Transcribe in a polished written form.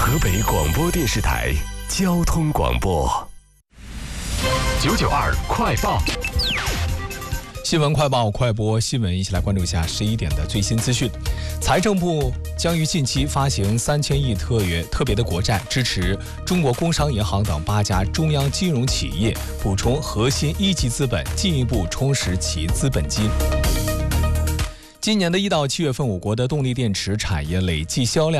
河北广播电视台交通广播992快报。 新闻快报快播新闻，一起来关注一下11点的最新资讯。财政部将于近期发行3000亿特别的国债，支持中国工商银行等8家中央金融企业补充核心一级资本，进一步充实其资本金。今年的1到7月份，我国的动力电池产业累计销量